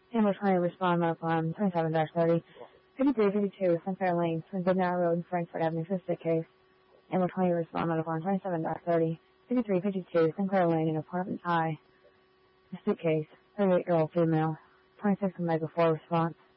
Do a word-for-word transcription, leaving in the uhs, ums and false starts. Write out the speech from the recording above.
Amber twenty respond on twenty-seven thirty. fifty-three fifty-two Sinclair Lane, Twin Goodnight Road, Frankfurt Avenue, Fifth case. Amber twenty respond on twenty-seven thirty. fifty-three fifty-two Sinclair Lane in apartment I. A suitcase, thirty-eight-year-old female. twenty-six Omega four response.